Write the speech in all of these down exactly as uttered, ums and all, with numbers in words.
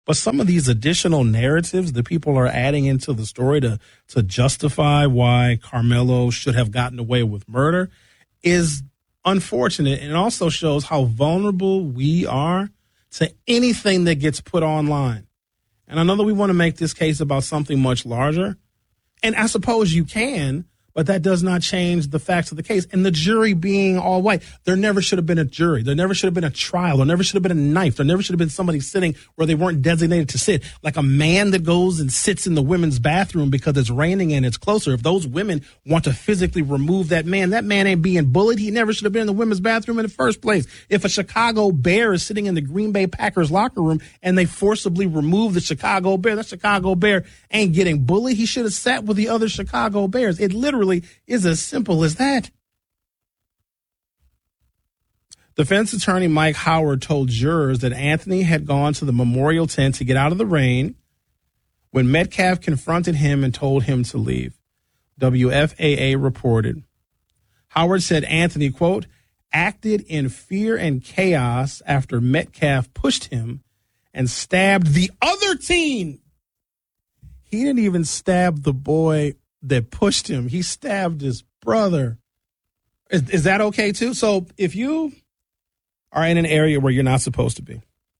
But some of these additional narratives that people are adding into the story to, to justify why Carmelo should have gotten away with murder is unfortunate. And it also shows how vulnerable we are to anything that gets put online. And I know that we want to make this case about something much larger. And I suppose you can, but that does not change the facts of the case. And the jury being all white, there never should have been a jury. There never should have been a trial. There never should have been a knife. There never should have been somebody sitting where they weren't designated to sit. Like a man that goes and sits in the women's bathroom because it's raining and it's closer. If those women want to physically remove that man, that man ain't being bullied. He never should have been in the women's bathroom in the first place. If a Chicago Bear is sitting in the Green Bay Packers locker room and they forcibly remove the Chicago Bear, that Chicago Bear ain't getting bullied. He should have sat with the other Chicago Bears. It literally is as simple as that. Defense attorney Mike Howard told jurors that Anthony had gone to the memorial tent to get out of the rain when Metcalf confronted him and told him to leave. W F A A reported. Howard said Anthony, quote, acted in fear and chaos after Metcalf pushed him and stabbed the other teen. He didn't even stab the boy that pushed him. He stabbed his brother. Is, is that okay too? So if you are in an area where you're not supposed to be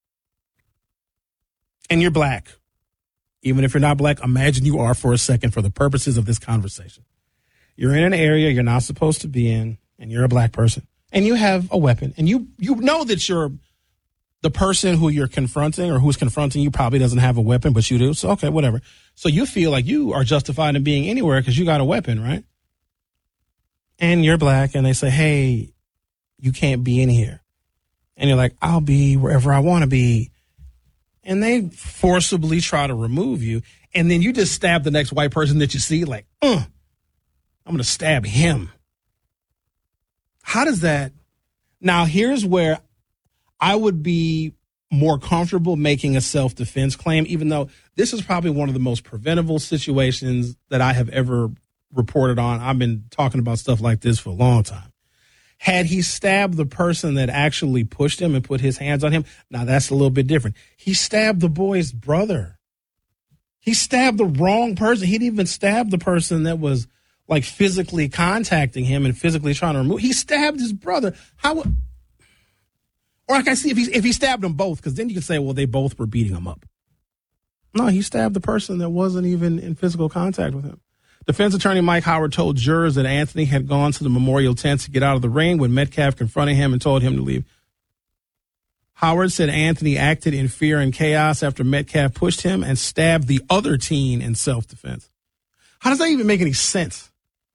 and you're black, even if you're not black, imagine you are for a second for the purposes of this conversation. You're in an area you're not supposed to be in and you're a black person and you have a weapon and you, you know that you're the person who you're confronting or who's confronting you probably doesn't have a weapon, but you do. So, okay, whatever. So you feel like you are justified in being anywhere because you got a weapon, right? And you're black and they say, hey, you can't be in here. And you're like, I'll be wherever I want to be. And they forcibly try to remove you. And then you just stab the next white person that you see like, uh, I'm going to stab him. How does that? Now, here's where I would be more comfortable making a self-defense claim, even though this is probably one of the most preventable situations that I have ever reported on. I've been talking about stuff like this for a long time. Had he stabbed the person that actually pushed him and put his hands on him, now that's a little bit different. He stabbed the boy's brother. He stabbed the wrong person. He didn't even stab the person that was like physically contacting him and physically trying to remove. He stabbed his brother. How? Or I can see if he if he stabbed them both, because then you can say, well, they both were beating him up. No, he stabbed the person that wasn't even in physical contact with him. Defense attorney Mike Howard told jurors that Anthony had gone to the memorial tent to get out of the rain when Metcalf confronted him and told him to leave. Howard said Anthony acted in fear and chaos after Metcalf pushed him and stabbed the other teen in self-defense. How does that even make any sense?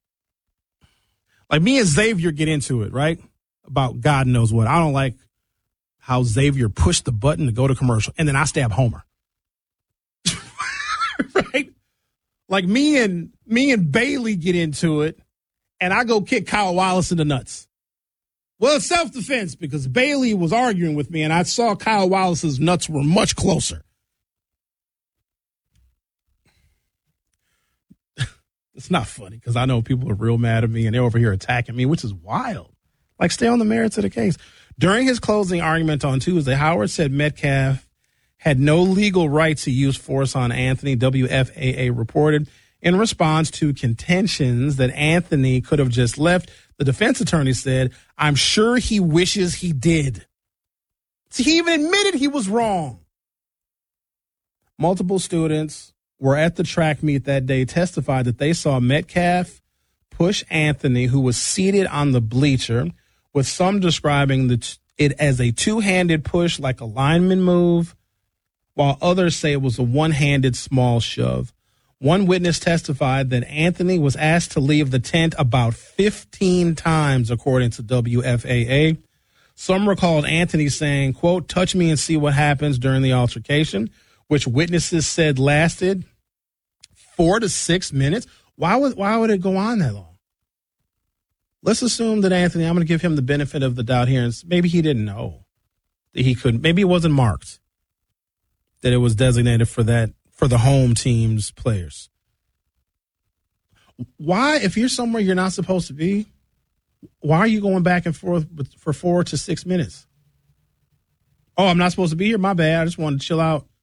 Like me and Xavier get into it, right? About God knows what. I don't like how Xavier pushed the button to go to commercial, and then I stab Homer. Right? Like me and me and Bailey get into it, and I go kick Kyle Wallace in the nuts. Well, it's self-defense because Bailey was arguing with me, and I saw Kyle Wallace's nuts were much closer. It's not funny because I know people are real mad at me, and they're over here attacking me, which is wild. Like, stay on the merits of the case. During his closing argument on Tuesday, Howard said Metcalf had no legal right to use force on Anthony, W F A A reported. In response to contentions that Anthony could have just left, the defense attorney said, I'm sure he wishes he did. See, he even admitted he was wrong. Multiple students were at the track meet that day testified that they saw Metcalf push Anthony, who was seated on the bleacher, with some describing the t- it as a two-handed push like a lineman move, while others say it was a one-handed small shove. One witness testified that Anthony was asked to leave the tent about fifteen times, according to W F A A. Some recalled Anthony saying, quote, touch me and see what happens during the altercation, which witnesses said lasted four to six minutes. Why would, why would it go on that long? Let's assume that Anthony, I'm going to give him the benefit of the doubt here. And maybe he didn't know that he couldn't. Maybe it wasn't marked that it was designated for that, for the home team's players. Why, if you're somewhere you're not supposed to be, why are you going back and forth for four to six minutes? Oh, I'm not supposed to be here? My bad. I just wanted to chill out.